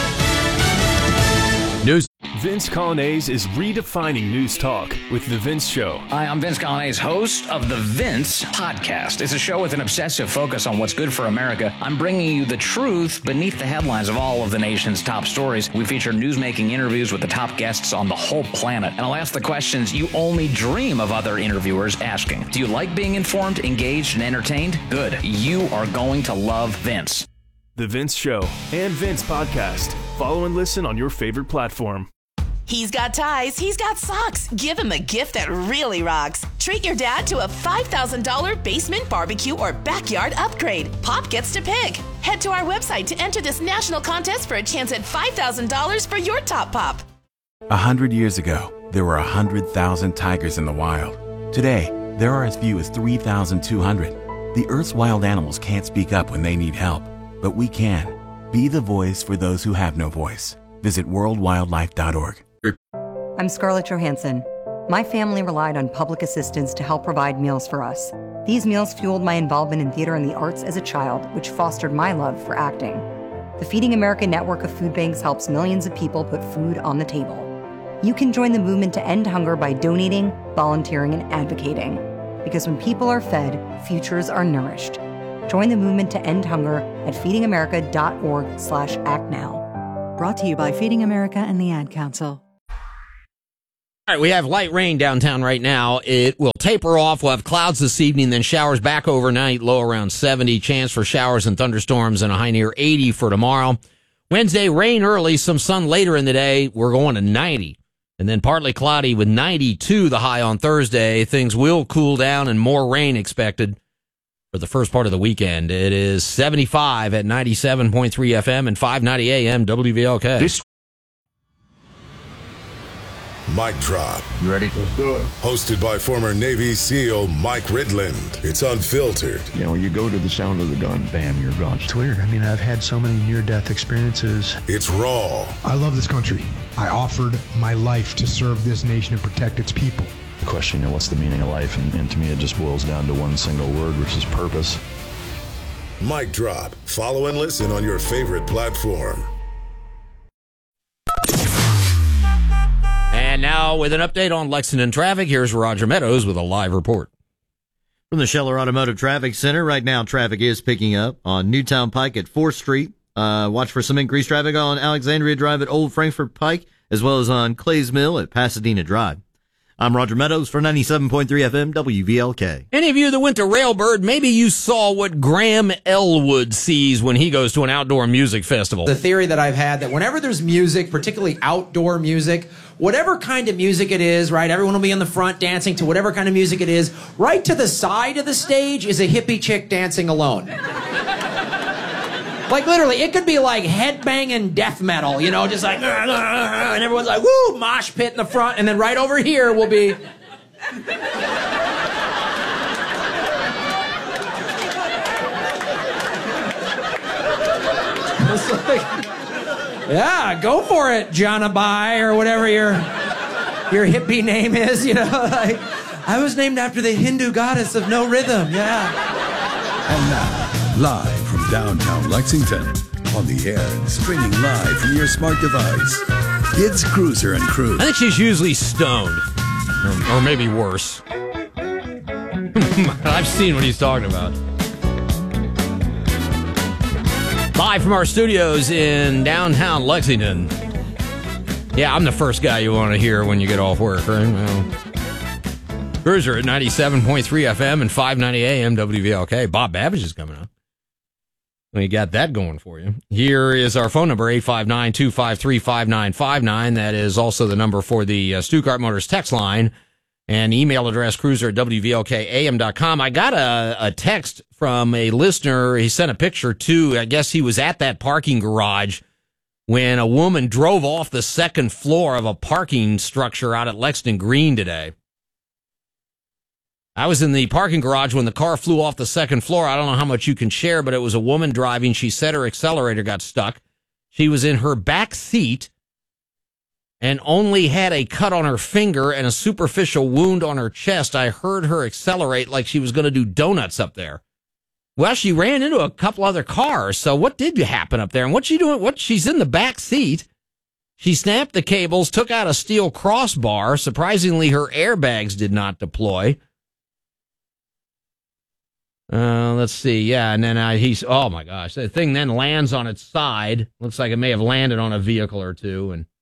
News. Vince Coglianese is redefining news talk with The Vince Show. Hi, I'm Vince Coglianese, host of The Vince Podcast. It's a show with an obsessive focus on what's good for America. I'm bringing you the truth beneath the headlines of all of the nation's top stories. We feature news-making interviews with the top guests on the whole planet. And I'll ask the questions you only dream of other interviewers asking. Do you like being informed, engaged, and entertained? Good. You are going to love Vince. The Vince Show and Vince Podcast. Follow and listen on your favorite platform. He's got ties, he's got socks. Give him a gift that really rocks. Treat your dad to a $5,000 basement barbecue or backyard upgrade. Pop gets to pick. Head to our website to enter this national contest for a chance at $5,000 for your top pop. 100 years ago, there were 100,000 tigers in the wild. Today, there are as few as 3,200. The Earth's wild animals can't speak up when they need help, but we can. Be the voice for those who have no voice. Visit worldwildlife.org. I'm Scarlett Johansson. My family relied on public assistance to help provide meals for us. These meals fueled my involvement in theater and the arts as a child, which fostered my love for acting. The Feeding America network of food banks helps millions of people put food on the table. You can join the movement to end hunger by donating, volunteering, and advocating. Because when people are fed, futures are nourished. Join the movement to end hunger at feedingamerica.org/actnow. Brought to you by Feeding America and the Ad Council. All right, we have light rain downtown right now. It will taper off. We'll have clouds this evening, then showers back overnight, low around 70. Chance for showers and thunderstorms and a high near 80 for tomorrow. Wednesday, rain early, some sun later in the day. We're going to 90. And then partly cloudy with 92 the high on Thursday. Things will cool down and more rain expected for the first part of the weekend. It is 75 at 97.3 FM and 590 AM WVLK. Mic Drop. You ready? Let's do it. Hosted by former Navy SEAL Mike Ridland. It's unfiltered. You know, you go to the sound of the gun, bam, you're gone. It's weird. I mean, I've had so many near-death experiences. It's raw. I love this country. I offered my life to serve this nation and protect its people. The question, you know, what's the meaning of life? And to me, it just boils down to one single word, which is purpose. Mic Drop. Follow and listen on your favorite platform. And now with an update on Lexington traffic, here's Roger Meadows with a live report. From the Scheller Automotive Traffic Center, right now traffic is picking up on Newtown Pike at 4th Street. Watch for some increased traffic on Alexandria Drive at Old Frankfort Pike, as well as on Clays Mill at Pasadena Drive. I'm Roger Meadows for 97.3 FM WVLK. Any of you that went to Railbird, maybe you saw what Graham Elwood sees when he goes to an outdoor music festival. The theory that I've had that whenever there's music, particularly outdoor music, whatever kind of music it is, right, everyone will be in the front dancing to whatever kind of music it is. Right to the side of the stage is a hippie chick dancing alone. Like, literally, it could be like headbanging death metal, you know, just like, and everyone's like, woo, mosh pit in the front, and then right over here will be... It's like, yeah, go for it, Jonabai, or whatever your hippie name is, you know, like, I was named after the Hindu goddess of no rhythm, yeah. And now, live from downtown Lexington, on the air and streaming live from your smart device, it's Cruiser and Crew. I think she's usually stoned, or maybe worse. I've seen what he's talking about. Live from our studios in downtown Lexington. Yeah, I'm the first guy you want to hear when you get off work, right? Well, Cruiser at 97.3 FM and 590 AM WVLK. Bob Babbage is coming up. We got that going for you. Here is our phone number, 859-253-5959. That is also the number for the Stuttgart Motors text line. And email address, cruiser@wvlkam.com. I got a text from a listener. He sent a picture, too. I guess he was at that parking garage when a woman drove off the second floor of a parking structure out at Lexington Green today. I was in the parking garage when the car flew off the second floor. I don't know how much you can share, but it was a woman driving. She said her accelerator got stuck. She was in her back seat and only had a cut on her finger and a superficial wound on her chest. I heard her accelerate like she was going to do donuts up there. Well, she ran into a couple other cars. So what did happen up there? And what's she doing? She's in the back seat. She snapped the cables, took out a steel crossbar. Surprisingly, her airbags did not deploy. Let's see. Yeah, and then oh my gosh, the thing then lands on its side. Looks like it may have landed on a vehicle or two, and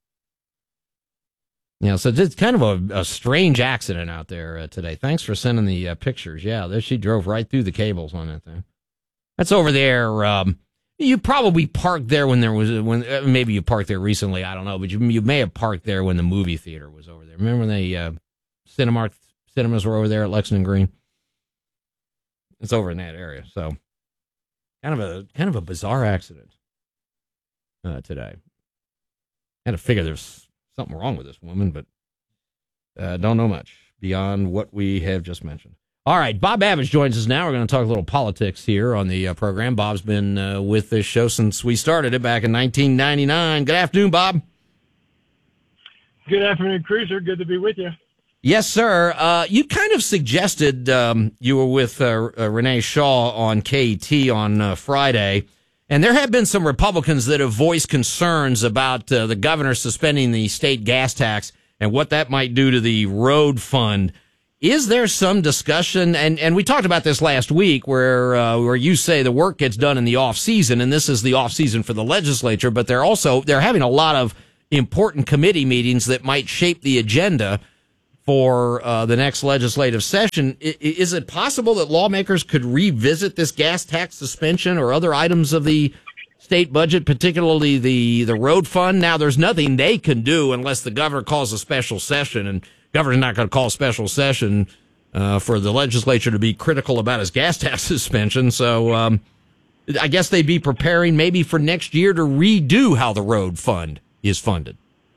so it's kind of a strange accident out there today. Thanks for sending the pictures. Yeah, there she drove right through the cables on that thing. That's over there. You probably parked there when maybe you parked there recently. I don't know, but you may have parked there when the movie theater was over there. Remember when they cinemas were over there at Lexington Green? It's over in that area, so kind of a bizarre accident today. Had to figure there's something wrong with this woman, but don't know much beyond what we have just mentioned. All right, Bob Babbage joins us now. We're going to talk a little politics here on the program. Bob's been with this show since we started it back in 1999. Good afternoon, Bob. Good afternoon, Cruiser. Good to be with you. Yes, sir. You kind of suggested you were with Renee Shaw on KT on Friday. And there have been some Republicans that have voiced concerns about the governor suspending the state gas tax and what that might do to the road fund. Is there some discussion, and we talked about this last week, where you say the work gets done in the off season, and this is the off season for the legislature, but they're having a lot of important committee meetings that might shape the agenda for the next legislative session. Is it possible that lawmakers could revisit this gas tax suspension or other items of the state budget, particularly the road fund? Now, there's nothing they can do unless the governor calls a special session, and governor's not going to call a special session for the legislature to be critical about his gas tax suspension. So I guess they'd be preparing maybe for next year to redo how the road fund is funded.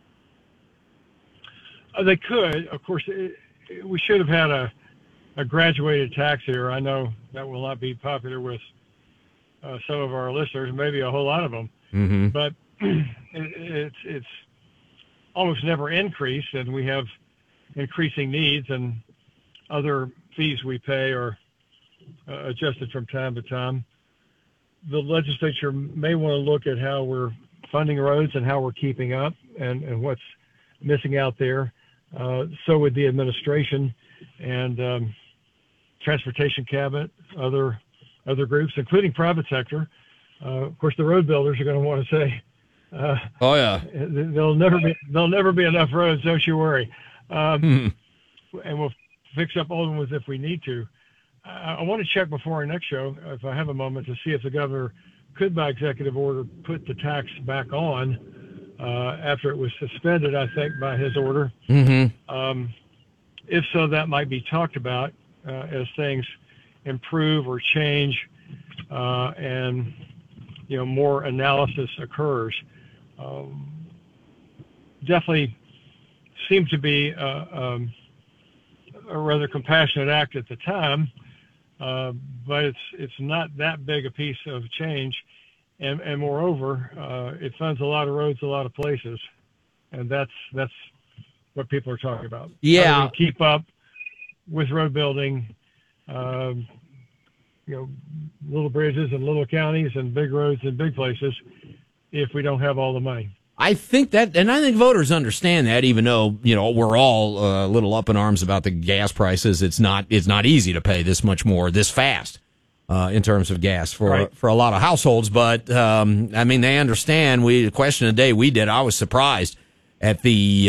They could. Of course, we should have had a graduated tax here. I know that will not be popular with some of our listeners, maybe a whole lot of them. Mm-hmm. But it's almost never increased, and we have increasing needs, and other fees we pay are adjusted from time to time. The legislature may want to look at how we're funding roads and how we're keeping up and what's missing out there. So would the administration and transportation cabinet, other groups, including private sector. Of course, the road builders are going to want to say, "Oh yeah, there'll never be enough roads. Don't you worry." And we'll fix up old ones if we need to. I want to check before our next show, if I have a moment, to see if the governor could, by executive order, put the tax back on after it was suspended, I think, by his order. Mm-hmm. If so, that might be talked about as things improve or change and more analysis occurs. Definitely seemed to be a rather compassionate act at the time, but it's not that big a piece of change, and moreover, it funds a lot of roads, a lot of places, and that's what people are talking about. Yeah, how do we keep up with road building, little bridges and little counties and big roads and big places if we don't have all the money. I think that, and I think voters understand that, even though, we're all a little up in arms about the gas prices. It's not easy to pay this much more this fast in terms of gas for a lot of households. But, they understand. The question of the day we did, I was surprised at the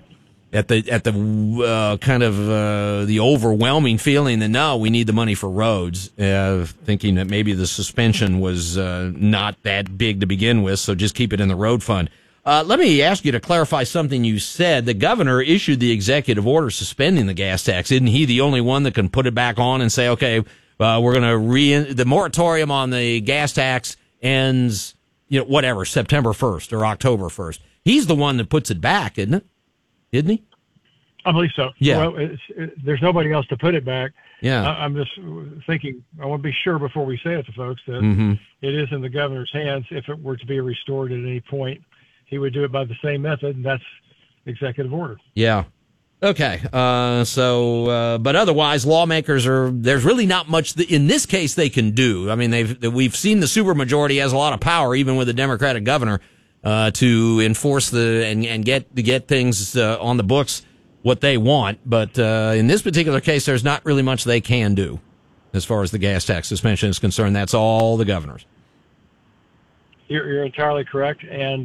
the overwhelming feeling that no, we need the money for roads, thinking that maybe the suspension was not that big to begin with, so just keep it in the road fund. Let me ask you to clarify something you said. The governor issued the executive order suspending the gas tax. Isn't he the only one that can put it back on and say, okay, we're going to the moratorium on the gas tax ends, September 1st or October 1st. He's the one that puts it back, isn't it? Isn't he? I believe so. Yeah. Well, there's nobody else to put it back. Yeah. I'm just thinking, I want to be sure before we say it to folks that it is in the governor's hands. If it were to be restored at any point, he would do it by the same method, and that's executive order. Yeah. Okay. But otherwise, lawmakers there's really not much in this case they can do. I mean, we've seen the supermajority has a lot of power, even with a Democratic governor, to enforce and get things on the books what they want. But in this particular case, there's not really much they can do as far as the gas tax suspension is concerned. That's all the governors. You're entirely correct. And,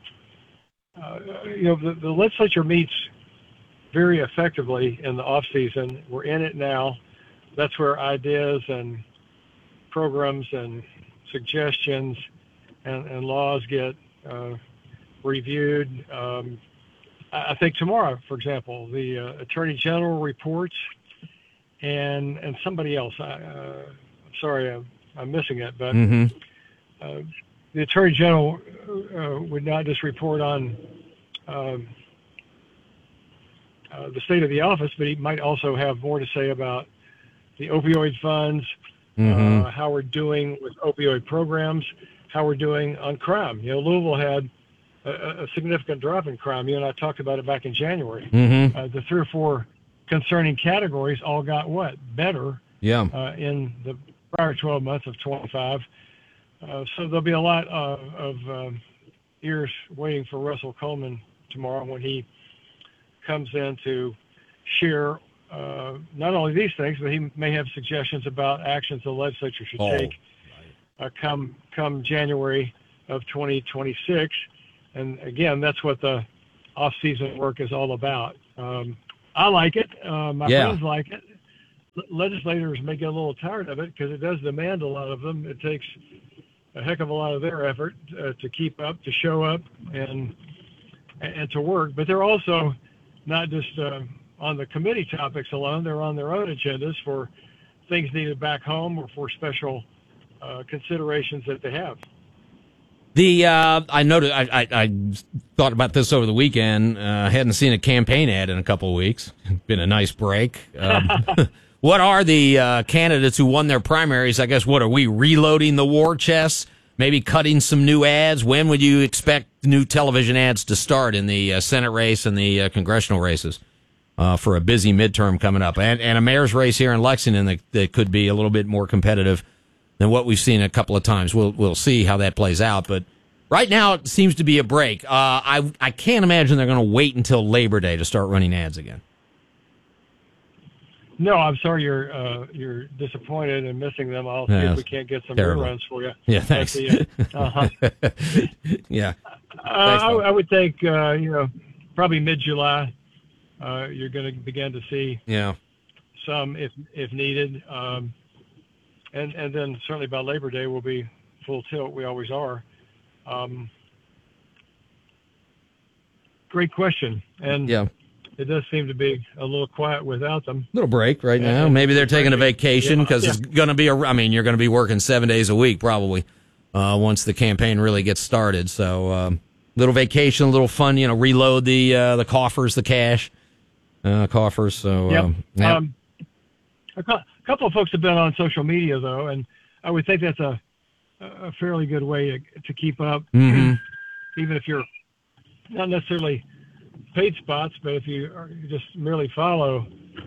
the legislature meets very effectively in the off season. We're in it now. That's where ideas and programs and suggestions and laws get reviewed. I think tomorrow, for example, the Attorney General reports and somebody else. Sorry, I'm missing it, but the Attorney General would not just report on the state of the office, but he might also have more to say about the opioid funds, how we're doing with opioid programs, how we're doing on crime. Louisville had a significant drop in crime. You and I talked about it back in January. The 3 or 4 concerning categories all got better in the prior 12 months of 25. So there'll be a lot of ears waiting for Russell Coleman tomorrow when he comes in to share not only these things, but he may have suggestions about actions the legislature should take come January of 2026. And again, that's what the off-season work is all about. I like it. My friends like it. Legislators may get a little tired of it because it does demand a lot of them. It takes a heck of a lot of their effort to keep up, to show up, and to work. But they're also not just on the committee topics alone. They're on their own agendas for things needed back home or for special considerations that they have. I noticed. I thought about this over the weekend. Hadn't seen a campaign ad in a couple of weeks. Been a nice break. What are the candidates who won their primaries? I guess. What are we reloading the war chest? Maybe cutting some new ads. When would you expect new television ads to start in the Senate race and the congressional races for a busy midterm coming up, and a mayor's race here in Lexington that could be a little bit more competitive than what we've seen a couple of times. We'll see how that plays out. But right now it seems to be a break. I can't imagine they're going to wait until Labor Day to start running ads again. No, I'm sorry you're disappointed and missing them. I'll see if we can't get some reruns for you. Yeah, thanks. Yeah. I would think probably mid-July you're going to begin to see some if needed. And then certainly by Labor Day we'll be full tilt. We always are. Great question. And it does seem to be a little quiet without them. Little break right now. Maybe they're taking a vacation because it's going to be you're going to be working 7 days a week probably once the campaign really gets started. So little vacation, a little fun, reload the coffers, the cash coffers. So a couple of folks have been on social media though, and I would think that's a fairly good way to keep up, even if you're not necessarily paid spots, but if you just merely follow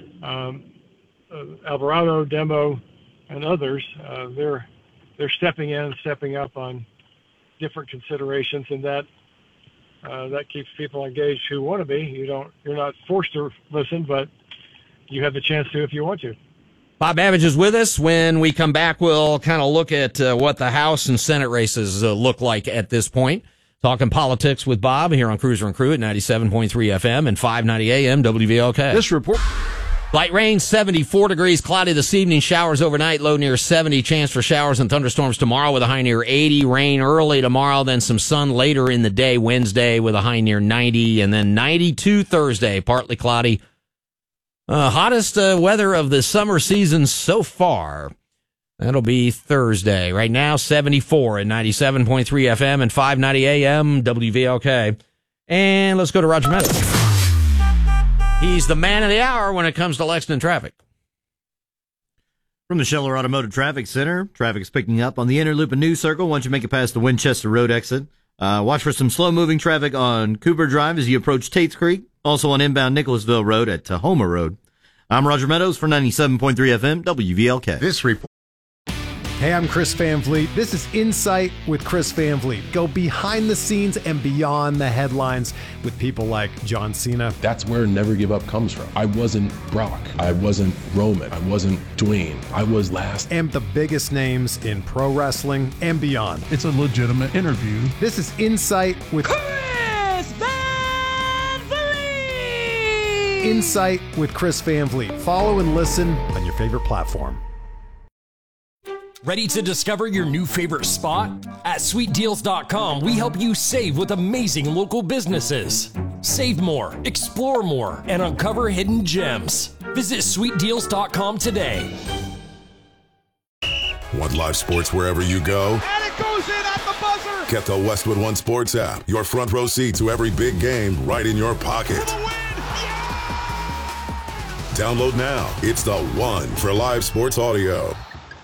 Alvarado, Demo, and others, they're stepping in and stepping up on different considerations, and that keeps people engaged who want to be. You're not forced to listen, but you have the chance to if you want to. Bob Babbage is with us. When we come back, we'll kind of look at what the House and Senate races look like at this point. Talking politics with Bob here on Cruiser and Crew at 97.3 FM and 590 AM WVLK. This report. Light rain, 74 degrees, cloudy this evening, showers overnight, low near 70, chance for showers and thunderstorms tomorrow with a high near 80, rain early tomorrow, then some sun later in the day, Wednesday with a high near 90, and then 92 Thursday, partly cloudy. Hottest weather of the summer season so far. That'll be Thursday. Right now, 74 at 97.3 FM and 590 AM WVLK. And let's go to Roger Meadows. He's the man of the hour when it comes to Lexington traffic. From the Scheller Automotive Traffic Center, traffic's picking up on the inner loop and New Circle once you make it past the Winchester Road exit. Watch for some slow-moving traffic on Cooper Drive as you approach Tates Creek. Also on inbound Nicholasville Road at Tahoma Road. I'm Roger Meadows for 97.3 FM WVLK. This report. Hey, I'm Chris Van Vliet. This is Insight with Chris Van Vliet. Go behind the scenes and beyond the headlines with people like John Cena. That's where Never Give Up comes from. I wasn't Brock. I wasn't Roman. I wasn't Dwayne. I was last. And the biggest names in pro wrestling and beyond. It's a legitimate interview. This is Insight with Chris Van Vliet. Insight with Chris Van Vliet. Follow and listen on your favorite platform. Ready to discover your new favorite spot? At sweetdeals.com, we help you save with amazing local businesses. Save more, explore more, and uncover hidden gems. Visit sweetdeals.com today. Want live sports wherever you go? And it goes in at the buzzer! Get the Westwood One Sports app. Your front row seat to every big game right in your pocket. Download now. It's the one for live sports audio.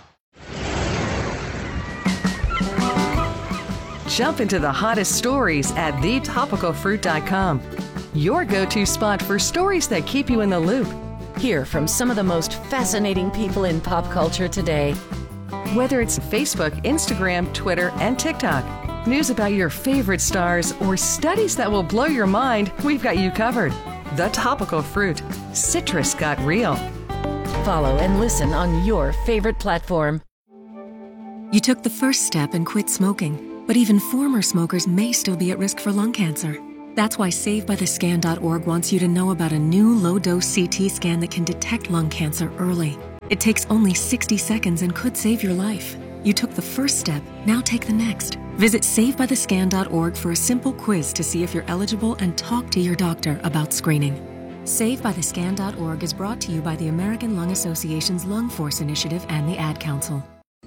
Jump into the hottest stories at thetopicalfruit.com. Your go-to spot for stories that keep you in the loop. Hear from some of the most fascinating people in pop culture today. Whether it's Facebook, Instagram, Twitter, and TikTok, news about your favorite stars, or studies that will blow your mind, we've got you covered. The Topical Fruit. Citrus got real. Follow and listen on your favorite platform. You took the first step and quit smoking, but even former smokers may still be at risk for lung cancer. That's why SaveByTheScan.org wants you to know about a new low-dose CT scan that can detect lung cancer early. It takes only 60 seconds and could save your life. You took the first step, now take the next. Visit SaveByTheScan.org for a simple quiz to see if you're eligible and talk to your doctor about screening. SaveByTheScan.org is brought to you by the American Lung Association's Lung Force Initiative and the Ad Council.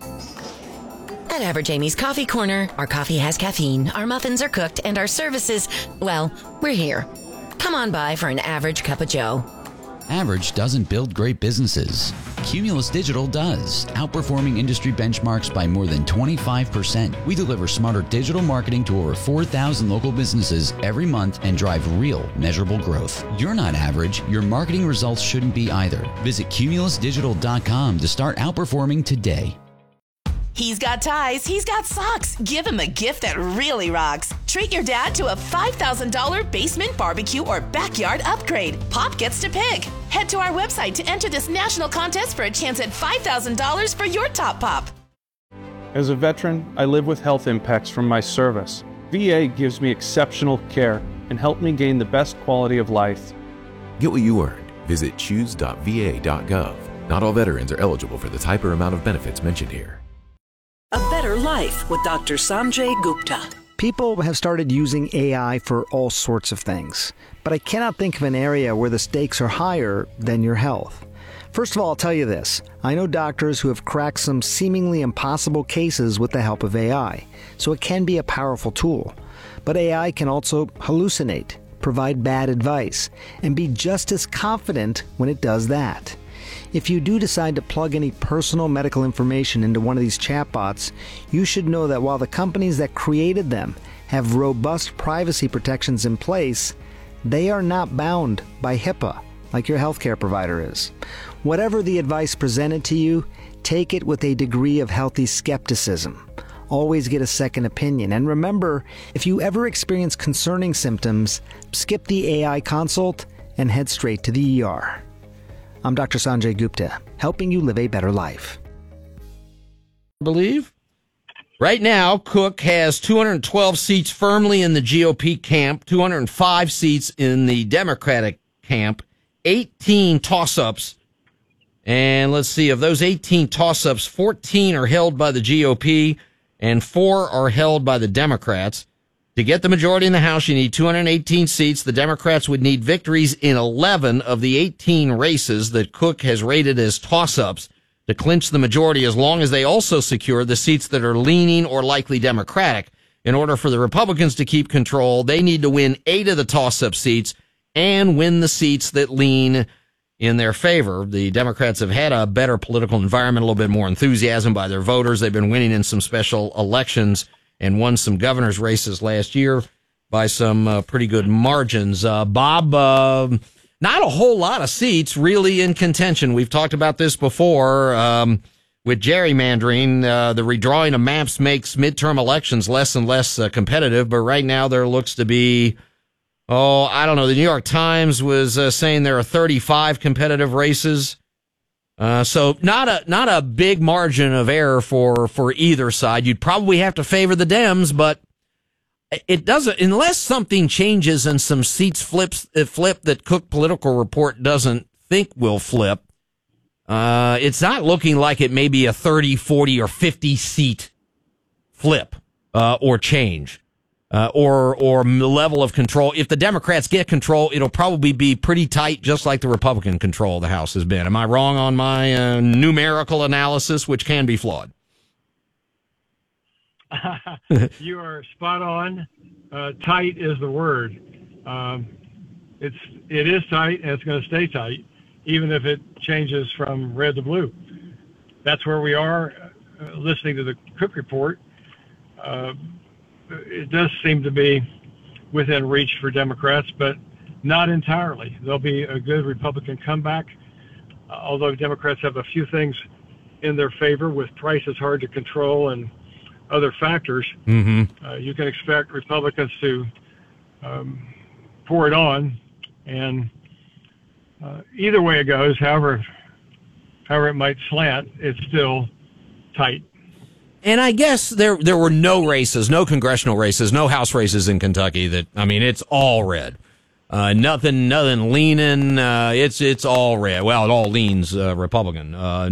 At Average Amy's Coffee Corner, our coffee has caffeine, our muffins are cooked, and our services, well, we're here. Come on by for an average cup of joe. Average doesn't build great businesses. Cumulus Digital does, outperforming industry benchmarks by more than 25%. We deliver smarter digital marketing to over 4,000 local businesses every month and drive real, measurable growth. You're not average. Your marketing results shouldn't be either. Visit cumulusdigital.com to start outperforming today. He's got ties, he's got socks. Give him a gift that really rocks. Treat your dad to a $5,000 basement barbecue or backyard upgrade. Pop gets to pick. Head to our website to enter this national contest for a chance at $5,000 for your top pop. As a veteran, I live with health impacts from my service. VA gives me exceptional care and helped me gain the best quality of life. Get what you earned. Visit choose.va.gov. Not all veterans are eligible for the type or amount of benefits mentioned here. A Better Life with Dr. Sanjay Gupta. People have started using AI for all sorts of things, but I cannot think of an area where the stakes are higher than your health. First of all, I'll tell you this. I know doctors who have cracked some seemingly impossible cases with the help of AI, so it can be a powerful tool. But AI can also hallucinate, provide bad advice, and be just as confident when it does that. If you do decide to plug any personal medical information into one of these chatbots, you should know that while the companies that created them have robust privacy protections in place, they are not bound by HIPAA like your healthcare provider is. Whatever the advice presented to you, take it with a degree of healthy skepticism. Always get a second opinion. And remember, if you ever experience concerning symptoms, skip the AI consult and head straight to the ER. I'm Dr. Sanjay Gupta, helping you live a better life. I believe. Right now, Cook has 212 seats firmly in the GOP camp, 205 seats in the Democratic camp, 18 toss-ups. And let's see, of those 18 toss-ups, 14 are held by the GOP and 4 are held by the Democrats. To get the majority in the House, you need 218 seats. The Democrats would need victories in 11 of the 18 races that Cook has rated as toss-ups to clinch the majority, as long as they also secure the seats that are leaning or likely Democratic. In order for the Republicans to keep control, they need to win 8 of the toss-up seats and win the seats that lean in their favor. The Democrats have had a better political environment, a little bit more enthusiasm by their voters. They've been winning in some special elections and won some governor's races last year by some pretty good margins. Bob, not a whole lot of seats really in contention. We've talked about this before with gerrymandering. The redrawing of maps makes midterm elections less and less competitive, but right now there looks to be, I don't know, the New York Times was saying there are 35 competitive races. So not a big margin of error for either side. You'd probably have to favor the Dems, but it doesn't, unless something changes and some seats flip that Cook Political Report doesn't think will flip. It's not looking like it may be a 30, 40, or 50 seat flip, or change. Or level of control. If the Democrats get control, it'll probably be pretty tight, just like the Republican control of the House has been. Am I wrong on my numerical analysis, which can be flawed? You are spot on. Tight is the word. It is tight, and it's going to stay tight, even if it changes from red to blue. That's where we are, listening to the Cook report. It does seem to be within reach for Democrats, but not entirely. There'll be a good Republican comeback, although Democrats have a few things in their favor with prices hard to control and other factors, Mm-hmm. you can expect Republicans to pour it on. And either way it goes, however it might slant, it's still tight. And I guess there were no races, no congressional races, no House races in Kentucky it's all red. Nothing leaning. It's all red. Well, it all leans Republican.